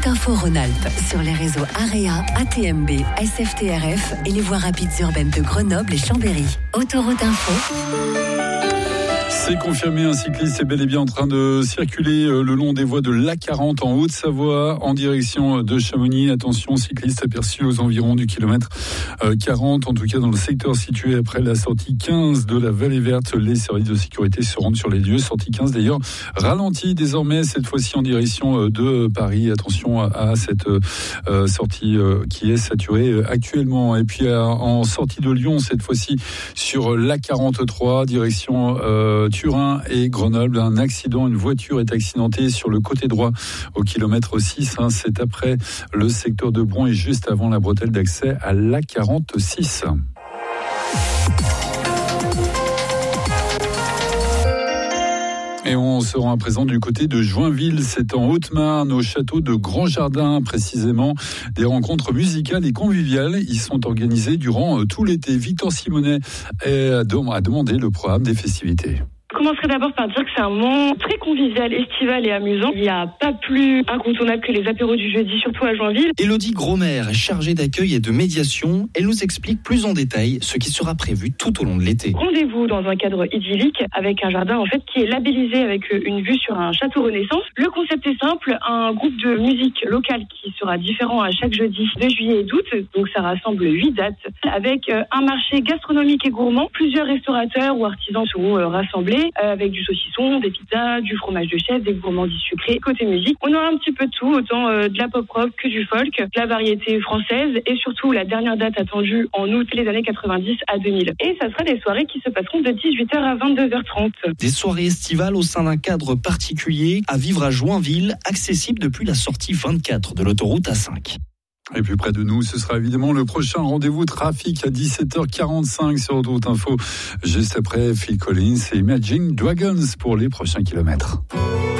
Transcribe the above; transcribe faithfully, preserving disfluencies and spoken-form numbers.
Autoroute Info Rhône-Alpes sur les réseaux AREA, A T M B, S F T R F et les voies rapides urbaines de Grenoble et Chambéry. Autoroute Info. C'est confirmé, un cycliste est bel et bien en train de circuler le long des voies de l'A quarante en Haute-Savoie en direction de Chamonix. Attention, cycliste aperçu aux environs du kilomètre quarante, en tout cas dans le secteur situé après la sortie quinze de la Vallée Verte. Les services de sécurité se rendent sur les lieux. Sortie quinze d'ailleurs ralentie désormais, cette fois-ci en direction de Paris. Attention à cette sortie qui est saturée actuellement. Et puis en sortie de Lyon, cette fois-ci sur l'A quarante-trois, direction euh, Turin et Grenoble. Un accident, une voiture est accidentée sur le côté droit au kilomètre six. Hein, c'est après le secteur de Bron et juste avant la bretelle d'accès à l'A quarante-six. Et on se rend à présent du côté de Joinville, c'est en Haute-Marne, au château de Grand Jardin précisément. Des rencontres musicales et conviviales y sont organisées durant tout l'été. Victor Simonet a demandé le programme des festivités. Je commencerai d'abord par dire que c'est un moment très convivial, estival et amusant. Il n'y a pas plus incontournable que les apéros du jeudi, surtout à Joinville. Élodie Gromer est chargée d'accueil et de médiation. Elle nous explique plus en détail ce qui sera prévu tout au long de l'été. Rendez-vous dans un cadre idyllique avec un jardin en fait qui est labellisé avec une vue sur un château Renaissance. Le concept est simple, un groupe de musique locale qui sera différent à chaque jeudi de juillet et d'août. Donc ça rassemble huit dates avec un marché gastronomique et gourmand. Plusieurs restaurateurs ou artisans seront rassemblés. Avec du saucisson, des pizzas, du fromage de chèvre, des gourmandises sucrées. Côté musique, on aura un petit peu de tout, autant euh, de la pop rock que du folk, de la variété française et surtout la dernière date attendue en août, les années quatre-vingt-dix à deux mille. Et ça sera des soirées qui se passeront de dix-huit heures à vingt-deux heures trente. Des soirées estivales au sein d'un cadre particulier à vivre à Joinville, accessible depuis la sortie vingt-quatre de l'autoroute A cinq. Et puis près de nous, ce sera évidemment le prochain rendez-vous trafic à dix-sept heures quarante-cinq sur Autoroute Info. Juste après Phil Collins et Imagine Dragons pour les prochains kilomètres.